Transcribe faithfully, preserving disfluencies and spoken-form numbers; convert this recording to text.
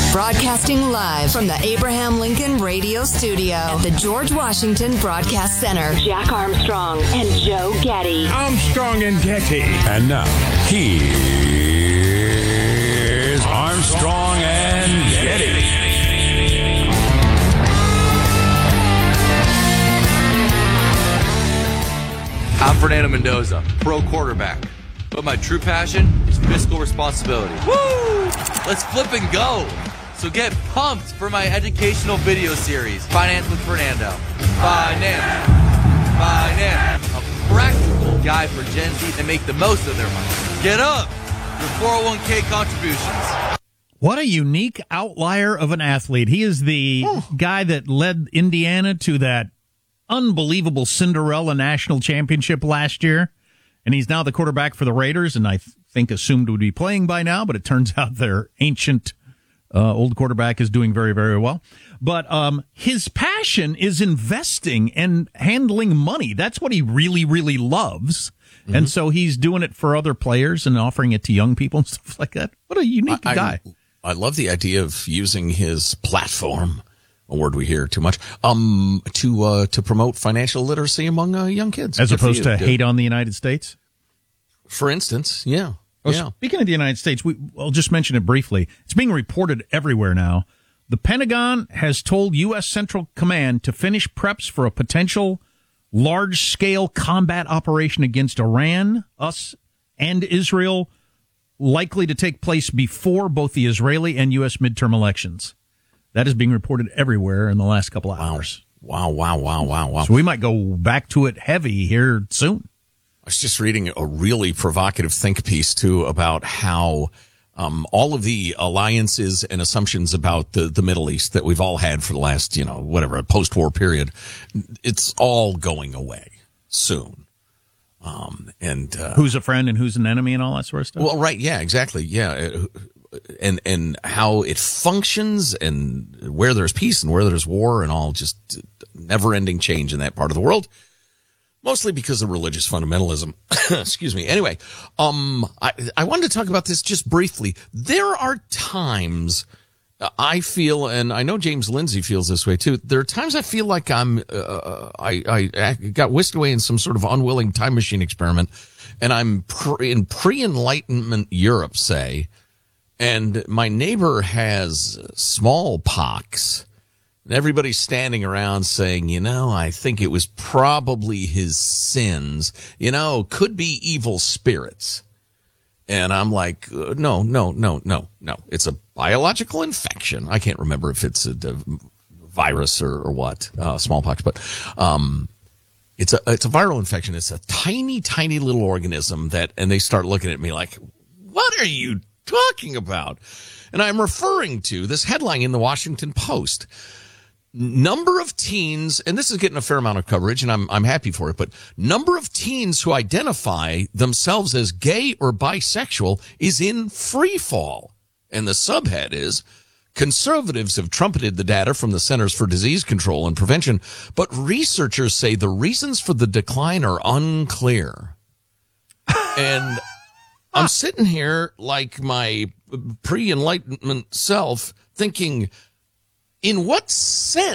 Broadcasting live from the Abraham Lincoln Radio Studio at the George Washington Broadcast Center. Jack Armstrong and Joe Getty. Armstrong and Getty. And now, here's Armstrong and Getty. I'm Fernando Mendoza, pro quarterback. But my true passion is fiscal responsibility. Woo! Let's flip and go. So get pumped for my educational video series, Finance with Fernando. Finance. Finance. A practical guide for Gen Z to make the most of their money. Get up. Your four oh one k contributions. What a unique outlier of an athlete. He is the oh. guy that led Indiana to that unbelievable Cinderella national championship last year. And he's now the quarterback for the Raiders, and I th- think assumed would be playing by now, but it turns out their ancient uh, old quarterback is doing very, very well. But um, his passion is investing and handling money. That's what he really, really loves. Mm-hmm. And so he's doing it for other players and offering it to young people and stuff like that. What a unique I, guy. I, I love the idea of using his platform, a word we hear too much, um, to uh, to promote financial literacy among uh, young kids. As Good opposed to Good. hate on the United States? For instance, yeah. Well, yeah. Speaking of the United States, we, I'll just mention it briefly. It's being reported everywhere now. The Pentagon has told U S. Central Command to finish preps for a potential large-scale combat operation against Iran, us, and Israel, likely to take place before both the Israeli and U S midterm elections. That is being reported everywhere in the last couple of hours. Wow, wow, wow, wow, wow. So we might go back to it heavy here soon. I was just reading a really provocative think piece, too, about how um, all of the alliances and assumptions about the, the Middle East that we've all had for the last, you know, whatever, post-war period, it's all going away soon. Um, and uh, who's a friend and who's an enemy and all that sort of stuff? Well, right, yeah, exactly, yeah. And and how it functions and where there's peace and where there's war and all, just never-ending change in that part of the world. Mostly because of religious fundamentalism. Excuse me. Anyway, um, I, I wanted to talk about this just briefly. There are times I feel, and I know James Lindsay feels this way too. There are times I feel like I'm, uh, I, I, I got whisked away in some sort of unwilling time machine experiment, and I'm pre- in pre-Enlightenment Europe, say, and my neighbor has smallpox. And everybody's standing around saying, you know, I think it was probably his sins. You know, could be evil spirits. And I'm like, uh, no, no, no, no, no. It's a biological infection. I can't remember if it's a, a virus or, or what, uh, smallpox, but um, it's a it's a viral infection. It's a tiny, tiny little organism that, and they start looking at me like, what are you talking about? And I'm referring to this headline in the Washington Post. Number of teens, and this is getting a fair amount of coverage, and I'm I'm happy for it, but number of teens who identify themselves as gay or bisexual is in free fall. And the subhead is, conservatives have trumpeted the data from the Centers for Disease Control and Prevention, but researchers say the reasons for the decline are unclear. And I'm sitting here like my pre-Enlightenment self thinking, in what sense